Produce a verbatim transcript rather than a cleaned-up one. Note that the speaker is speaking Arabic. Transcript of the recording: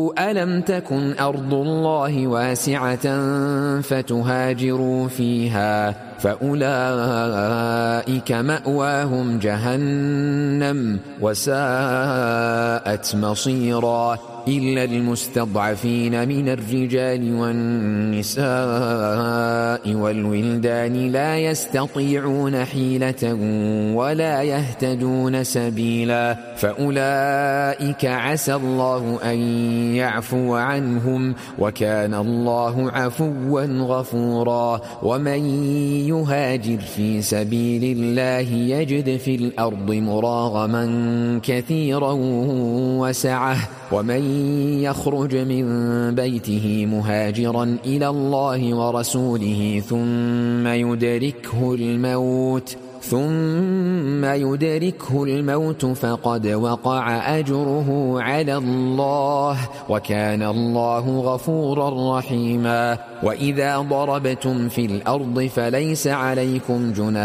ألم تكن أرض الله واسعة فتهاجروا فيها فأولئك مأواهم جهنم وساءت مصيرا إلا المستضعفين من الرجال والنساء والولدان لا يستطيعون حيلة ولا يهتدون سبيلا فأولئك عسى الله أن يعفو عنهم وكان الله عفوا غفورا ومن يهاجر في سبيل الله يجد في الأرض مراغما كثيرا وسعة ومن يخرج من بيته مهاجرا إلى الله ورسوله ثم يدركه الموت ثم يدركه الموت فقد وقع أجره على الله وكان الله غفورا رحيما وإذا ضربتم في الأرض فليس عليكم جناح